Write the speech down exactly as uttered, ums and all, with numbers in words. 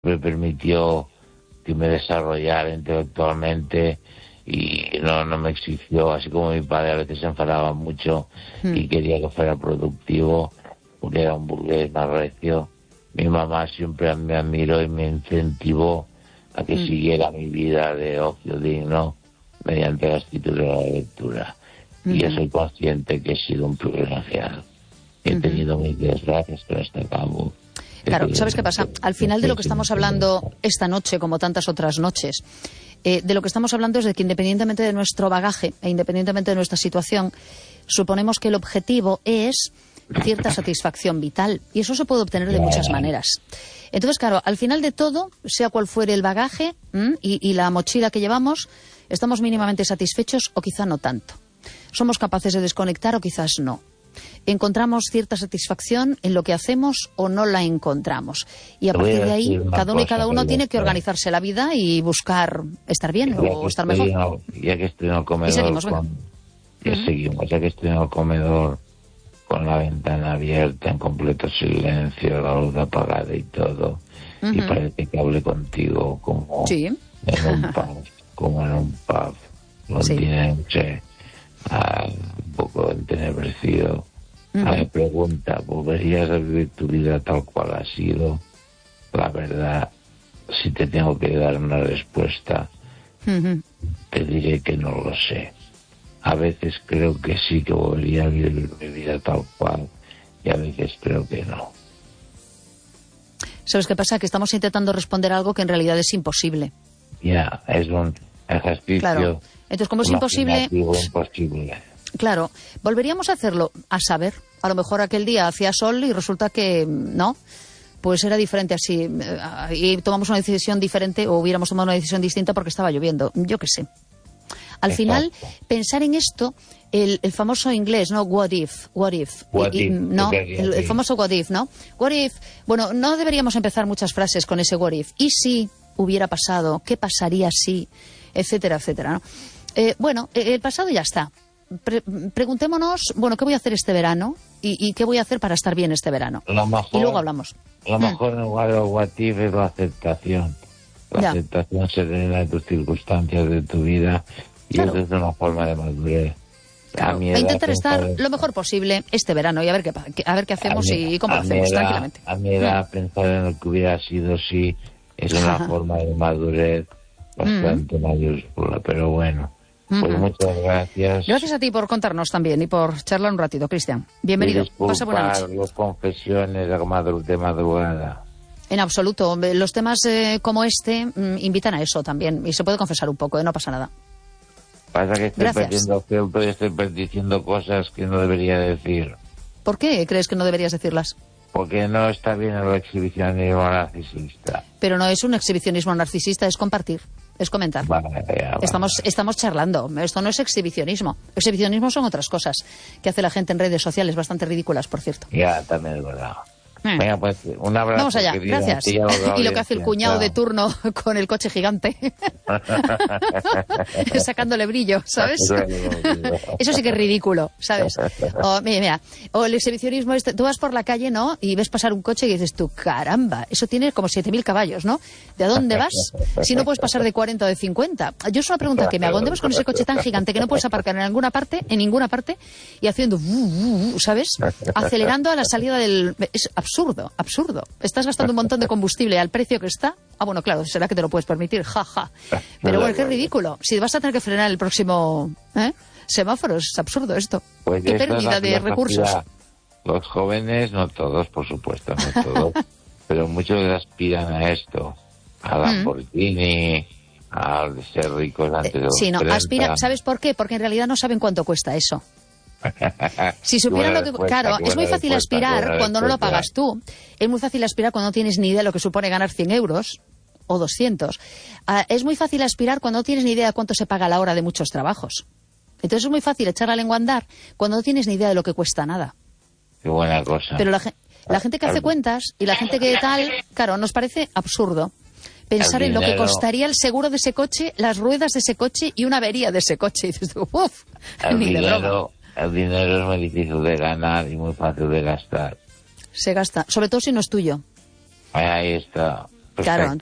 me permitió que me desarrollara intelectualmente y no, no me exigió, así como mi padre a veces se enfadaba mucho mm. y quería que fuera productivo, porque era un burgués más recio. Mi mamá siempre me admiró y me incentivó a que mm. siguiera mi vida de ocio digno mediante la escritura y la lectura. Mm. Y yo soy consciente que he sido un privilegiado. He mm. tenido mis desgracias, pero hasta acabo. Claro, ¿sabes qué pasa? Al final de lo que estamos hablando esta noche, como tantas otras noches, eh, de lo que estamos hablando es de que independientemente de nuestro bagaje e independientemente de nuestra situación, suponemos que el objetivo es cierta satisfacción vital. Y eso se puede obtener de muchas maneras. Entonces, claro, al final de todo, sea cual fuere el bagaje y, y la mochila que llevamos, estamos mínimamente satisfechos o quizá no tanto. Somos capaces de desconectar o quizás no. Encontramos cierta satisfacción en lo que hacemos o no la encontramos. Y a partir de ahí, cada uno y cada uno tiene que organizarse la vida y buscar estar bien o estar mejor. Ya que estoy en el comedor, y seguimos, con, ya uh-huh. seguimos, ya que estoy en el comedor con la ventana abierta, en completo silencio, la luz apagada y todo, uh-huh. y parece que hable contigo como sí. en un pub, como en un pub londinense. Sí. Ah, un poco entenebrecido. Uh-huh. A mi pregunta, ¿volverías a vivir tu vida tal cual ha sido? La verdad, si te tengo que dar una respuesta, uh-huh. te diré que no lo sé. A veces creo que sí que volvería a vivir mi vida tal cual, y a veces creo que no. ¿Sabes qué pasa? Que estamos intentando responder algo que en realidad es imposible. Ya, yeah, es un ejercicio. Claro. Entonces, como es imposible, imposible, claro, volveríamos a hacerlo, a saber. A lo mejor aquel día hacía sol y resulta que no, pues era diferente así. Y tomamos una decisión diferente o hubiéramos tomado una decisión distinta porque estaba lloviendo. Yo qué sé. Al Exacto. final, pensar en esto, el, el famoso inglés, ¿no? What if, what if. What y, if ¿no? El, el famoso what if, ¿no? What if. Bueno, no deberíamos empezar muchas frases con ese what if. ¿Y si hubiera pasado? ¿Qué pasaría si? Etcétera, etcétera, ¿no? Eh, bueno, el pasado ya está. Pre- preguntémonos, bueno, ¿qué voy a hacer este verano? Y, y ¿qué voy a hacer para estar bien este verano? Mejor, y luego hablamos. Lo mejor en lugar de what if es la aceptación. La ya. aceptación serena de tus circunstancias, de tu vida. Y claro. eso es una forma de madurez. Claro. A, a intentar estar lo mejor posible este verano y a ver qué, a ver qué hacemos mi, y cómo lo hacemos, edad, tranquilamente. A mi edad, mm. pensar en lo que hubiera sido sí es una Ajá. forma de madurez bastante mm. mayúscula, pero bueno. Pues uh-huh. muchas gracias. Gracias a ti por contarnos también y por charlar un ratito, Cristian. Bienvenido. Pasa buena noche. Las confesiones de madrugada. En absoluto. Los temas eh, como este mm, invitan a eso también. Y se puede confesar un poco, ¿eh? No pasa nada. Pasa que estoy Gracias. perdiendo tiempo y estoy diciendo cosas que no debería decir. ¿Por qué crees que no deberías decirlas? Porque no está bien el exhibicionismo narcisista. Pero no es un exhibicionismo narcisista, es compartir. Es comentar. Vale, ya, vale. Estamos, estamos charlando. Esto no es exhibicionismo. Exhibicionismo son otras cosas que hace la gente en redes sociales, bastante ridículas, por cierto. Ya, también es verdad. Mm. Venga, pues un abrazo. Vamos allá, gracias. Y lo que hace el cuñado de turno con el coche gigante. Sacándole brillo, ¿sabes? Eso sí que es ridículo, ¿sabes? O, mira, mira, o el exhibicionismo, este, tú vas por la calle, ¿no? Y ves pasar un coche y dices tú, caramba, eso tiene como siete mil caballos, ¿no? ¿De dónde vas? Si no puedes pasar de cuarenta o de cincuenta. Yo es una pregunta que me hago, ¿dónde vas con ese coche tan gigante que no puedes aparcar en alguna parte, en ninguna parte, y haciendo, ¿sabes? Acelerando a la salida del... Es absurdo, absurdo. Estás gastando un montón de combustible al precio que está. Ah, bueno, claro, será que te lo puedes permitir, jaja. Ja. Pero bueno, qué ridículo. Si vas a tener que frenar el próximo ¿eh? semáforo, es absurdo esto. Pues qué pérdida de recursos. Los jóvenes, no todos, por supuesto, no todos, pero muchos aspiran a esto, a Lamborghini, mm. a ser ricos antes de los Sí, no, treinta. aspiran. ¿Sabes por qué? Porque en realidad no saben cuánto cuesta eso. Si supieran lo que... Claro, es muy fácil aspirar cuando no lo pagas tú. Es muy fácil aspirar cuando no tienes ni idea de lo que supone ganar cien euros o doscientos. Uh, es muy fácil aspirar cuando no tienes ni idea de cuánto se paga la hora de muchos trabajos. Entonces es muy fácil echar la lengua a andar cuando no tienes ni idea de lo que cuesta nada. Qué buena cosa. Pero la, la gente que hace cuentas y la gente que tal, claro, nos parece absurdo pensar en lo que costaría el seguro de ese coche, las ruedas de ese coche y una avería de ese coche. Y dices tú, uff, ni de broma. El dinero es muy difícil de ganar y muy fácil de gastar. Se gasta, sobre todo si no es tuyo. Ahí está. perfecto. Claro,